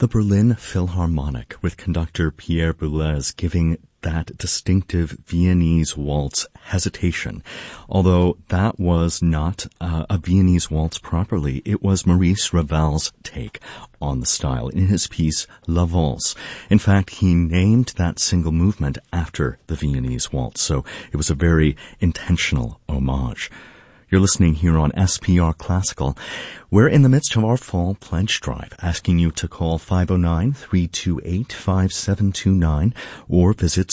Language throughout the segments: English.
The Berlin Philharmonic with conductor Pierre Boulez giving that distinctive Viennese waltz Hesitation. Although that was not a Viennese waltz properly, it was Maurice Ravel's take on the style in his piece La Valse. In fact, he named that single movement after the Viennese waltz, so it was a very intentional homage. You're listening here on SPR Classical. We're in the midst of our fall pledge drive, asking you to call 509-328-5729 or visit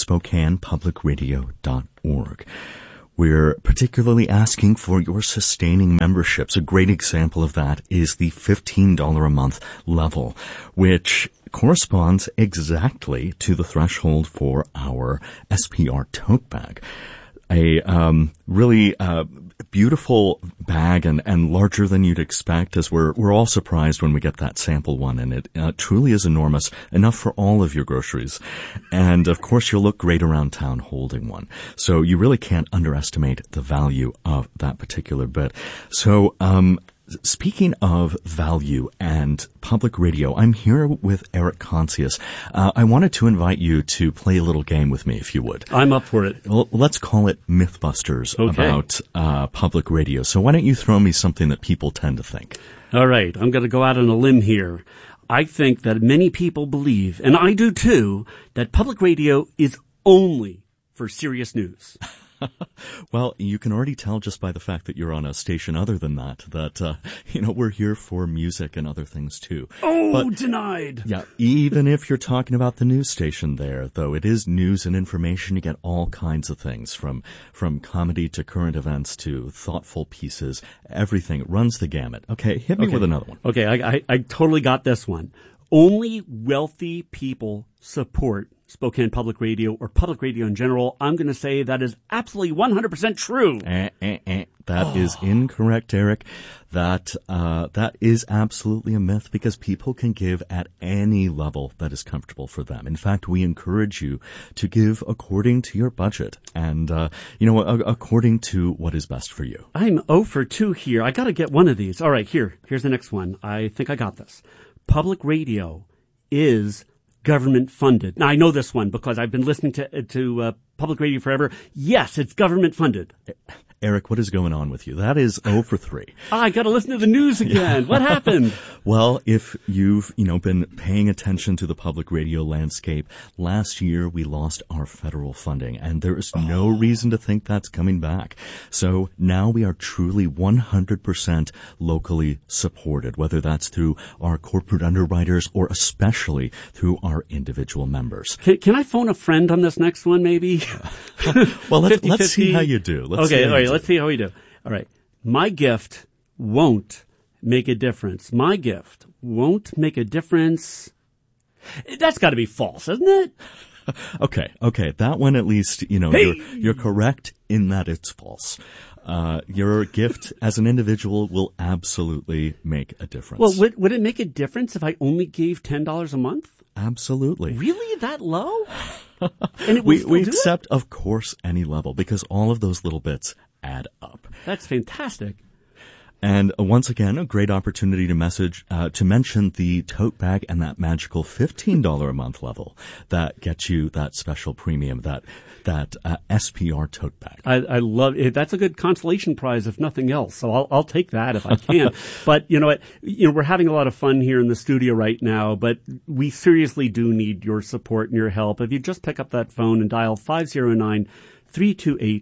SpokanePublicRadio.org. We're particularly asking for your sustaining memberships. A great example of that is the $15 a month level, which corresponds exactly to the threshold for our SPR tote bag. A really beautiful bag and larger than you'd expect, as we're all surprised when we get that sample one, and it truly is enormous, enough for all of your groceries. And of course you'll look great around town holding one. So you really can't underestimate the value of that particular bit. So speaking of value and public radio, I'm here with Eric Concius. I wanted to invite you to play a little game with me, if you would. I'm up for it. Well, let's call it Mythbusters about public radio. So why don't you throw me something that people tend to think? All right. I'm going to go out on a limb here. I think that many people believe, and I do too, that public radio is only for serious news. Well, you can already tell just by the fact that you're on a station other than that, we're here for music and other things too. Oh, but, denied. Yeah, even if you're talking about the news station there, though, it is news and information. You get all kinds of things from comedy to current events to thoughtful pieces. Everything. It runs the gamut. Okay, hit me with another one. Okay, I totally got this one. Only wealthy people support Spokane Public Radio or public radio in general. I'm going to say that is absolutely 100% true. That is incorrect, Eric. That is absolutely a myth, because people can give at any level that is comfortable for them. In fact, we encourage you to give according to your budget and, according to what is best for you. I'm 0 for 2 here. I got to get one of these. All right, here's the next one. I think I got this. Public radio is government funded. Now, I know this one because I've been listening to public radio forever. Yes, it's government funded. Eric, what is going on with you? That is 0 for 3. I got to listen to the news again. What happened? Well, if you've, been paying attention to the public radio landscape, last year we lost our federal funding, and there is no reason to think that's coming back. So now we are truly 100% locally supported, whether that's through our corporate underwriters or especially through our individual members. Can I phone a friend on this next one, maybe? Well, let's see how you do. Let's see how we do. All right. My gift won't make a difference. My gift won't make a difference. That's got to be false, isn't it? Okay. That one, at least, you're correct in that it's false. Your gift as an individual will absolutely make a difference. Well, would it make a difference if I only gave $10 a month? Absolutely. Really? That low? And we accept, of course, any level, because all of those little bits add up. That's fantastic. And once again, a great opportunity to mention the tote bag and that magical $15 a month level that gets you that special premium, that SPR tote bag. I love it. That's a good consolation prize, if nothing else. So I'll take that if I can. But you know what? We're having a lot of fun here in the studio right now, but we seriously do need your support and your help. If you just pick up that phone and dial 509-328-5729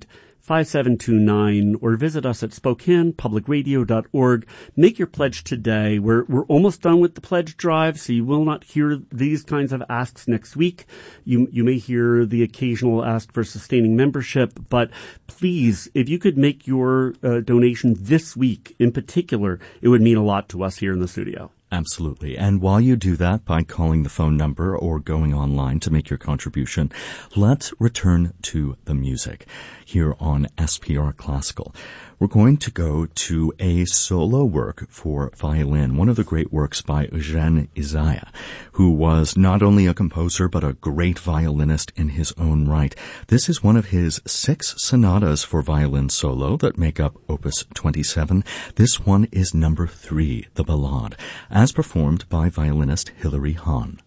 or visit us at SpokanePublicRadio.org. Make your pledge today. We're almost done with the pledge drive, so you will not hear these kinds of asks next week. You may hear the occasional ask for sustaining membership, but please, if you could make your donation this week in particular, it would mean a lot to us here in the studio. Absolutely. And while you do that by calling the phone number or going online to make your contribution, let's return to the music here on SPR Classical. we're going to go to a solo work for violin, one of the great works by Eugène Ysaye, who was not only a composer but a great violinist in his own right. This is one of his 6 sonatas for violin solo that make up Opus 27. This one is number 3, the Ballade, as performed by violinist Hilary Hahn.